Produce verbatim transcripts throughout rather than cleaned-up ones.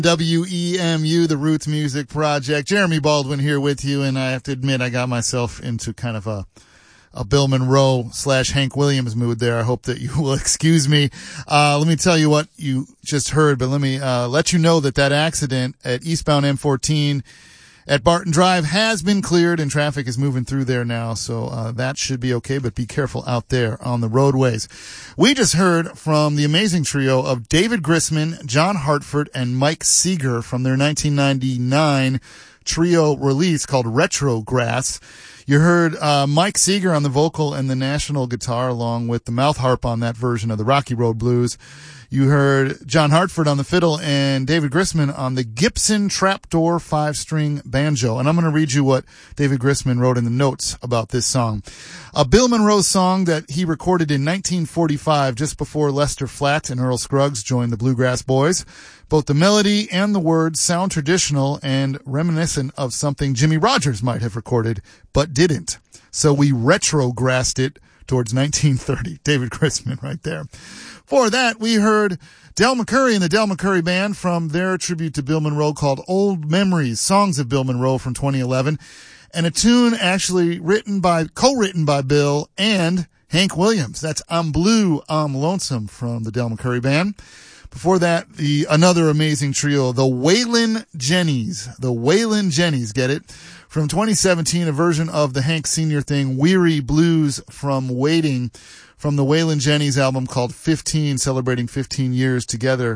W E M U, the Roots Music Project. Jeremy Baldwin here with you, and I have to admit I got myself into kind of a a Bill Monroe slash Hank Williams mood there. I hope that you will excuse me. Uh, let me tell you what you just heard, but let me uh, let you know that that accident at eastbound M fourteen at Barton Drive has been cleared and traffic is moving through there now, so uh, that should be okay, but be careful out there on the roadways. We just heard from the amazing trio of David Grisman, John Hartford, and Mike Seeger from their nineteen ninety-nine trio release called Retrograss. You heard uh, Mike Seeger on the vocal and the national guitar, along with the mouth harp on that version of the Rocky Road Blues. You heard John Hartford on the fiddle and David Grisman on the Gibson Trapdoor five-string banjo. And I'm going to read you what David Grisman wrote in the notes about this song. A Bill Monroe song that he recorded in nineteen forty-five, just before Lester Flatt and Earl Scruggs joined the Bluegrass Boys. Both the melody and the words sound traditional and reminiscent of something Jimmy Rogers might have recorded, but didn't. So we retrograssed it towards nineteen thirty. David Grisman right there. For that, we heard Del McCoury and the Del McCoury Band from their tribute to Bill Monroe called Old Memories, Songs of Bill Monroe from twenty eleven, and a tune actually written by, co-written by Bill and Hank Williams. That's I'm Blue, I'm Lonesome from the Del McCoury Band. Before that, the another amazing trio, the Waylon Jennys. The Waylon Jennys, get it? From twenty seventeen, a version of the Hank Senior thing, Weary Blues from Waiting, from the Waylon Jennys album called fifteen, celebrating fifteen years together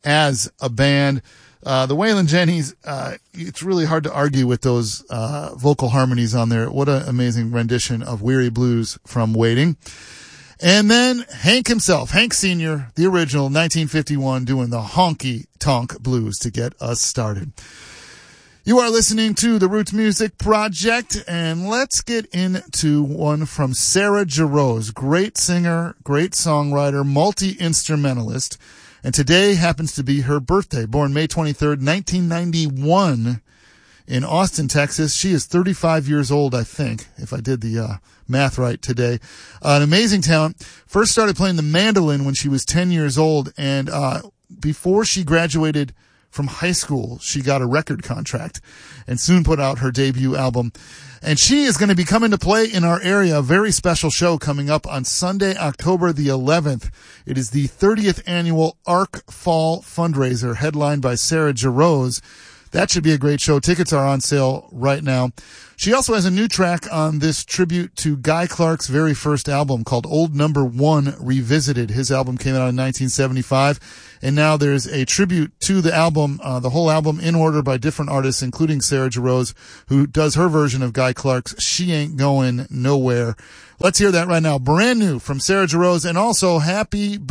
as a band. Uh, the Waylon Jennys, uh, it's really hard to argue with those uh, vocal harmonies on there. What an amazing rendition of Weary Blues from Waiting. And then Hank himself, Hank Senior, the original, nineteen fifty-one, doing the honky tonk blues to get us started. You are listening to the Roots Music Project, and let's get into one from Sarah Jarosz. Great singer, great songwriter, multi-instrumentalist, and today happens to be her birthday. Born May twenty-third, nineteen ninety-one in Austin, Texas. She is thirty-five years old, I think, if I did the uh, math right today. Uh, an amazing talent. First started playing the mandolin when she was ten years old, and uh, before she graduated from high school, she got a record contract and soon put out her debut album. And she is going to be coming to play in our area, a very special show coming up on Sunday, October the eleventh. It is the thirtieth annual Arc Fall fundraiser headlined by Sarah Jarosz. That should be a great show. Tickets are on sale right now. She also has a new track on this tribute to Guy Clark's very first album called Old Number One Revisited. His album came out in nineteen seventy-five, and now there's a tribute to the album, uh, the whole album in order by different artists, including Sarah Jarosz, who does her version of Guy Clark's She Ain't Going Nowhere. Let's hear that right now. Brand new from Sarah Jarosz, and also happy